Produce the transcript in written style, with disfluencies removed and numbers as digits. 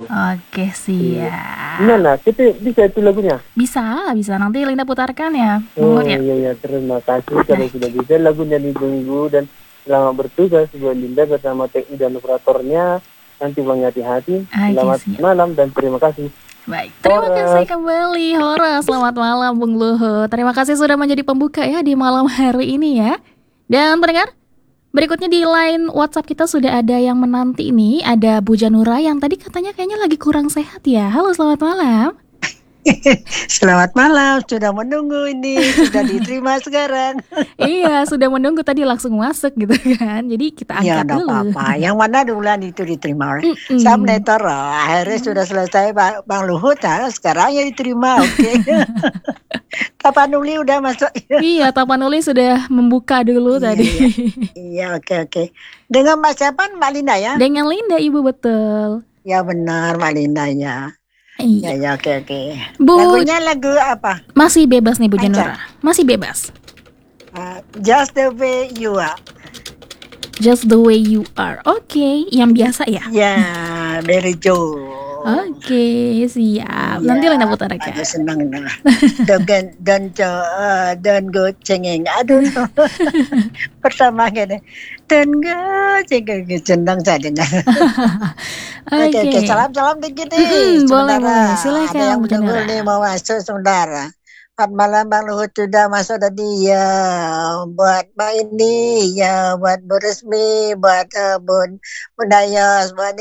Oke, Iya. siap. Gimana? Kita bisa itu lagunya? Bisa, bisa. Nanti Linda putarkan ya, Bung Oh Lud ya. iya, terima kasih Nah, kalau sudah bisa lagunya ditunggu dan selamat bertugas buat Linda bersama TI dan operatornya. Nanti Bang hati-hati. oke, Selamat siap. malam dan terima kasih. Baik, terima kasih Horas. kembali Hora. Selamat malam Bung Luhut. Terima kasih sudah menjadi pembuka ya di malam hari ini ya. Dan pendengar, berikutnya di line WhatsApp kita sudah ada yang menanti ini. Ada Bu Janura yang tadi katanya kayaknya lagi kurang sehat ya. Halo, selamat malam. Selamat malam, sudah menunggu ini, sudah diterima sekarang. Iya, sudah menunggu tadi langsung masuk gitu kan. Jadi kita Ya, angkat enggak dulu. apa-apa. Yang mana duluan itu diterima. Mm-mm. Saya menetor, akhirnya sudah selesai Bang Luhut, sekarang ya diterima, oke. Tapanuli udah masuk. Iya, Tapanuli sudah membuka dulu Iya, tadi. iya, oke. Dengan Mbak siapa? Mbak Linda ya? Dengan Linda, Ibu, betul. Ya benar, Mbak Linda ya. Iya. Ya, oke. Bu, Lagunya lagu apa? masih bebas nih Bu Ancam. Janura. Masih bebas. Just the way you are. Just the way you are. Oke, yang biasa ya. Ya, dari Joe. Oke, siap. Nanti Linda putarkan. Aku senang nah. Don't go cengeng. Aduh. Pertama gini. Don't go cengeng. Senang saya dengar. Oke. Salam dikit nih. Boleh. Ada Silakan yang Bu menunggu Janura. nih mau masuk sebentar. Selamat malam Bang Luhut sudah masuk tadi ya. Buat Mbak ini ya, buat Bu Resmi, buat Bun Dayos, buat